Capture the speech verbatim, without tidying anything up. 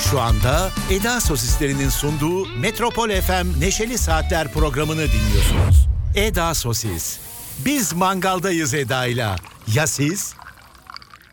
Şu anda Eda Sosislerinin sunduğu Metropol F M Neşeli Saatler programını dinliyorsunuz. Eda Sosis. Biz mangaldayız Eda'yla. Ya siz?